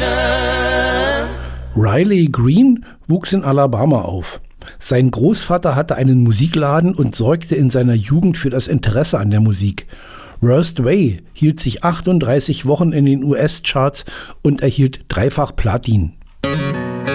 Riley Green wuchs in Alabama auf. Sein Großvater hatte einen Musikladen und sorgte in seiner Jugend für das Interesse an der Musik. Worst Way hielt sich 38 Wochen in den US-Charts und erhielt 3-fach Platin.